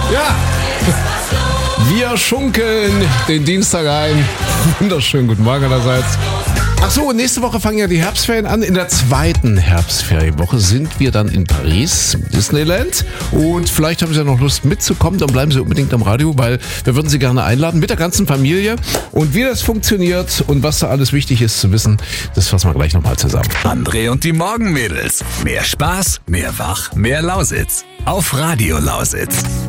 Ja, wir schunkeln den Dienstag ein. Wunderschönen guten Morgen allerseits. Ach so, nächste Woche fangen ja die Herbstferien an. In der zweiten Herbstferienwoche sind wir dann in Paris, Disneyland. Und vielleicht haben Sie ja noch Lust mitzukommen, dann bleiben Sie unbedingt am Radio, weil wir würden Sie gerne einladen mit der ganzen Familie. Und wie das funktioniert und was da alles wichtig ist zu wissen, das fassen wir gleich nochmal zusammen. André und die Morgenmädels. Mehr Spaß, mehr Wach, mehr Lausitz. Auf Radio Lausitz.